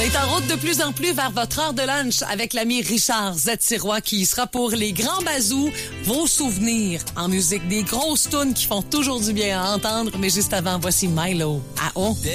est en route de plus en plus vers votre heure de lunch avec l'ami Richard Z-Sirois qui sera pour les grands bazous, vos souvenirs en musique, des grosses tunes qui font toujours du bien à entendre. Mais juste avant, voici Milo à On.